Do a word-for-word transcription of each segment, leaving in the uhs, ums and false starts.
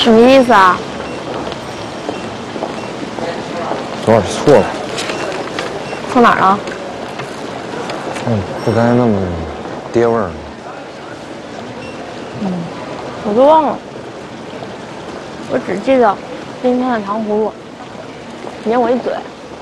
什么意思啊？ 昨晚错了。 错哪儿了？ 嗯，不该那么爹味儿。 嗯，我都忘了。我只记得今天的糖葫芦撵我一嘴。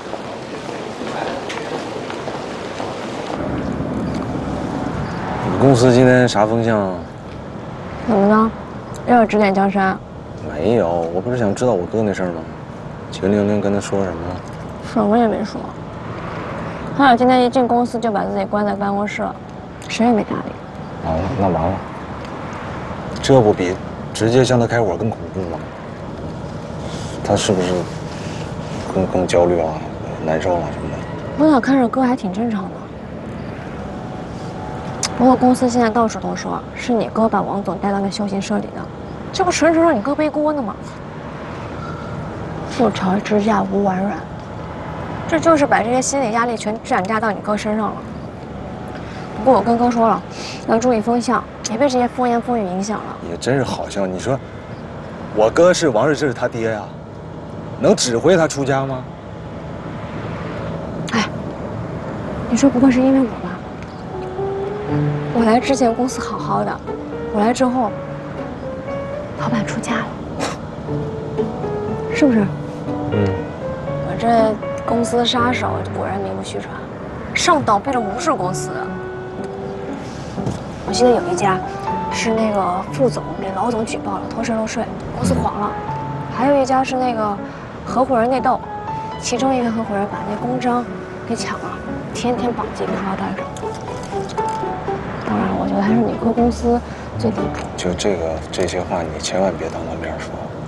你公司今天啥风向啊？ 怎么了？又要指点江山？ 没有，我不是想知道我哥那事儿吗？秦玲玲跟他说什么？ 什么也没说。还有今天一进公司就把自己关在办公室了，谁也没搭理。 完了，那完了，这不比直接向他开火更恐怖吗？他是不是更更焦虑了、难受了什么的？ 我咋看着哥还挺正常的。不过公司现在到处都说是你哥把王总带到那修行社里的，这不纯纯让你哥背锅呢吗？覆巢之下无完卵，这就是把这些心理压力全转嫁到你哥身上了。不过我跟哥说了，要注意风向，别被这些风言风语影响了。 也真是好笑，你说，我哥是王日志他爹呀、啊，能指挥他出家吗？ 哎，你说不会是因为我吧？我来之前公司好好的，我来之后，老板出家了，是不是？ 嗯。 我这公司杀手果然名不虚传，上倒闭了无数公司。我记得有一家是那个副总给老总举报了偷税漏税，公司黄了；还有一家是那个合伙人内斗，其中一个合伙人把那公章给抢了，天天绑进荷包蛋上。当然，我觉得还是你哥公司最离谱。 就这个这些话，你千万别当着面说。